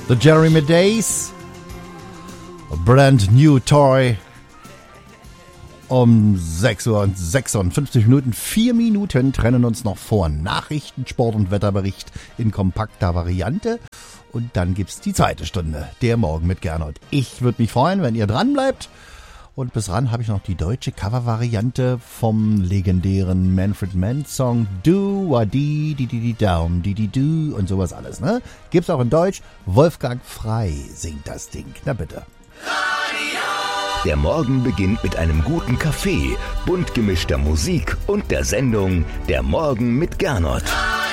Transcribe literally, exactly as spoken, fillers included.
The Jeremy Days, a Brand New Toy. Um sechs Uhr und sechsundfünfzig Minuten, vier Minuten trennen uns noch vor Nachrichten, Sport und Wetterbericht in kompakter Variante. Und dann gibt's die zweite Stunde, der Morgen mit Gernot. Ich würde mich freuen, wenn ihr dran bleibt. Und bis ran habe ich noch die deutsche Covervariante vom legendären Manfred Mann Song Do Wa Di Di Di Di Down Di Di Do und sowas alles, ne? Gibt's auch in Deutsch. Wolfgang Frei singt das Ding. Na bitte. Der Morgen beginnt mit einem guten Kaffee, bunt gemischter Musik und der Sendung Der Morgen mit Gernot.